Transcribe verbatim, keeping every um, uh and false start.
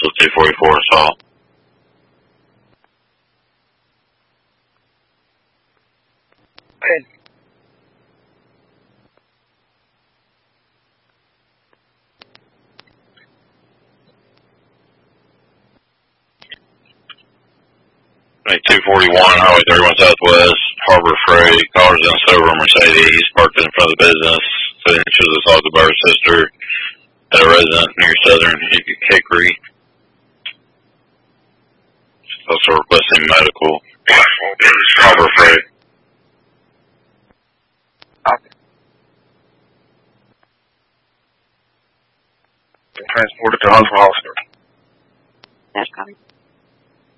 two forty-four assault. Okay. two forty-one, Highway thirty-one Southwest, Harbor Freight, callers in silver Mercedes, parked in front of the business, within inches of assault the brother sister at a resident near Southern Hickory. Also requesting medical. Harbor Freight. Okay. Transported to Huntsville Hospital. That's coming.